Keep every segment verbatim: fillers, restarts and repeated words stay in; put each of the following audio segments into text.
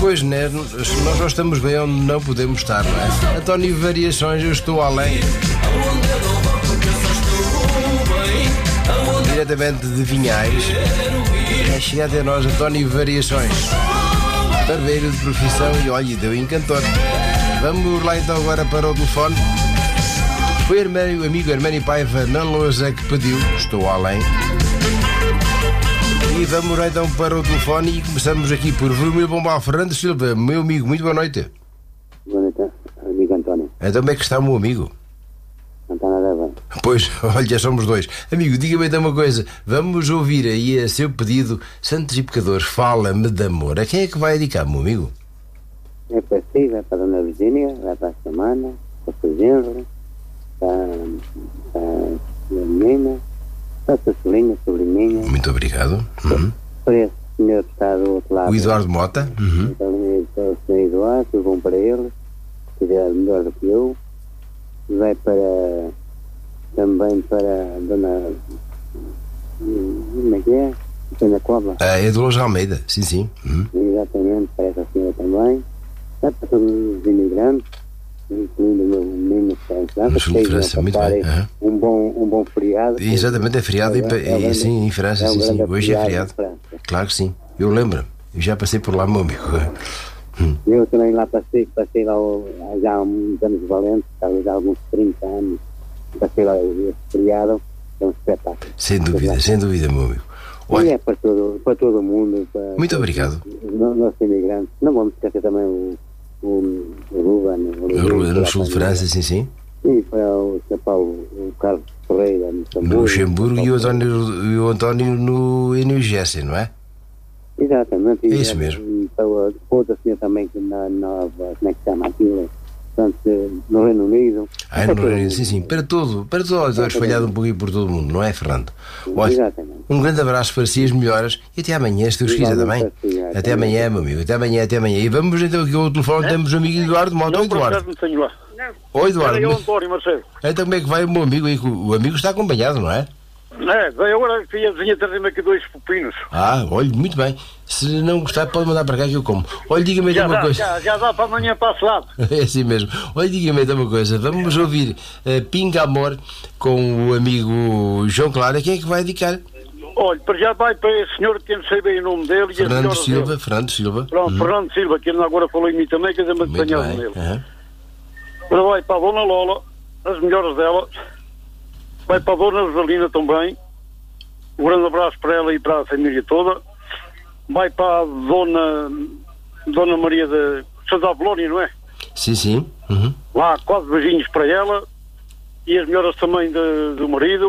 Pois, né? Nós não estamos bem onde não podemos estar, não é? António Variações, eu estou além. Diretamente de Vinhais. É chegar até nós, António Variações. Barbeiro de profissão e olha, deu encantor. Vamos lá então agora para o telefone. Foi o amigo Hermânio Paiva na lousa que pediu, estou além. E vamos lá então para o telefone e começamos aqui por Vermelho Pombal. Fernando Silva, meu amigo, muito boa noite. Boa noite, amigo António. Então como é que está o meu amigo? Não está nada bem. Pois, olha, já somos dois. Amigo, diga-me então uma coisa. Vamos ouvir aí a seu pedido, Santos e Pecadores, Fala-me de Amor. A quem é que vai dedicar, meu amigo? É para si, vai para a Dona Virgínia, vai para a semana, para o genro, para, para a menina, para a sua sobrinha, sobrinha. Muito obrigado. Uhum. Para esse senhor que está do outro lado. O Eduardo Mota. Uhum. Então, para o senhor Eduardo, tudo bom para ele, que é melhor do que eu. Vai para também para a Dona, como é que é? Dona Cova. Ah, é Dolores Almeida, sim, sim. Uhum. Exatamente, para essa senhora também. Vai para todos os imigrantes, incluindo o meu menino que está em França. No sul de França, muito bem. Uhum. Um bom, um bom feriado. Exatamente, é feriado, é, é, é, sim, em França, é sim, sim. Hoje é feriado. Claro que sim, eu lembro. Eu já passei por lá, meu amigo. Hum. Eu também lá passei, passei lá já há uns anos valentes, talvez há alguns trinta anos, passei lá esse feriado, é um espetáculo. Sem dúvida, sem dúvida, meu amigo. Olha, e é para todo, para todo o mundo. Para, muito obrigado. Os nossos imigrantes. Não vamos esquecer também o, o, o Ruben. O Ruben, no sul de França, sim, sim. E para o São Paulo, o Carlos Ferreira, no no Luxemburgo, e o António, e o António no, no Gessé, não é? Exatamente. É isso mesmo. E para outra senhora também, que na nova, como é que se chama aquilo? Portanto, no Reino Unido. Ah, no Reino Unido, sim, sim. Para todo, para todos, espalhado um pouquinho por todo o mundo, não é, Fernando? Olha, exatamente. Um grande abraço para si, as melhoras, e até amanhã, se Deus quiser também. Si, até, até amanhã, meu amigo, até amanhã, até amanhã. E vamos então aqui ao telefone, é? Temos o amigo Eduardo Mota. Oi, Eduardo. Não, tenho lá. Oi, Eduardo. Era eu, António Marcelo. Então como é que vai o meu amigo aí? O amigo está acompanhado, não é? É, veio agora que vinha trazer-me aqui dois pepinos. Ah, olha, muito bem. Se não gostar, pode mandar para cá que eu como. Olha, diga-me então uma dá, coisa. Já, já dá para amanhã para esse lado. É assim mesmo. Olha, diga-me então uma coisa. Vamos ouvir uh, Pinga Amor com o amigo João Clara. Quem é que vai dedicar? Olha, para já vai para esse senhor que eu não sei bem o nome dele. Fernando e Silva, dele. Fernando Silva. Pronto, uhum. Fernando Silva, que ele agora falou em mim também, que eu me apanhado nele. Uhum. Agora vai para a Dona Lola, as melhores dela. Vai para a Dona Rosalina também. Um grande abraço para ela e para a família toda. Vai para a Dona, Dona Maria de Santa Apolónia, não é? Sim, sim. Uhum. Lá, quase beijinhos para ela. E as melhoras também de, do marido.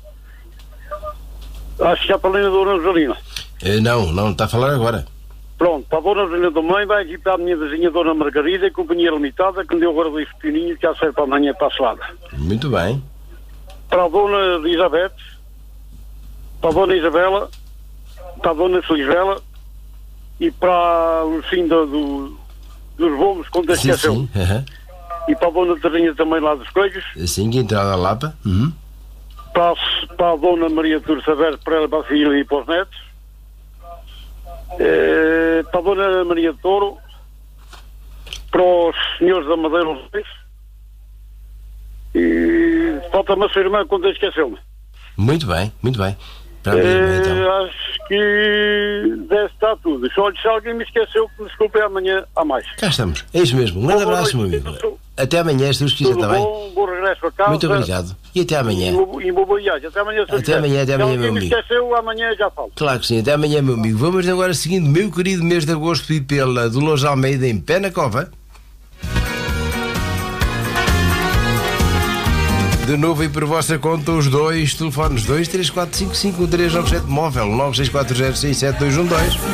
Acho que já para a Dona Rosalina. Eh, não, não, está a falar agora. Pronto, para a Dona Rosalina também. Vai aqui para a minha vizinha Dona Margarida, companhia limitada, que me deu agora dois pequenininhos, que já serve para amanhã para a salada. Muito bem. Para a Dona Elizabeth. Para a Dona Isabela, para a Dona Felizela e para a Lucinda do, dos Bolos, quando sim, esqueceu. Sim. Uhum. E para a Dona Terrinha também lá dos Coelhos. Sim, que entrada da Lapa. Uhum. Para, a, para a Dona Maria de Saber, para ela, para a filha e para os netos. É, para a Dona Maria de Touro. Para os senhores da Madeira, os dois. E falta-me a sua irmã, quando esqueceu-me. Muito bem, muito bem. Para mim, é, então. Acho que deve estar tudo. Só se alguém me esqueceu, que me desculpe, amanhã há mais. Cá estamos, é isso mesmo. Um grande bom, abraço, meu amigo. Até amanhã, se Deus quiser, está bem. Bom, bom regresso a casa. Muito obrigado. E até amanhã. E, e boa viagem. Até amanhã, se Até amanhã, até amanhã, meu amigo. Se alguém me esqueceu, amanhã já falo. Claro que sim, até amanhã, meu amigo. Vamos agora seguindo meu querido mês de agosto e pela Dolores Almeida em Pé na Cova. De novo e por vossa conta os dois telefones dois três quatro cinco cinco um três nove sete móvel nove seis quatro zero seis sete dois um dois.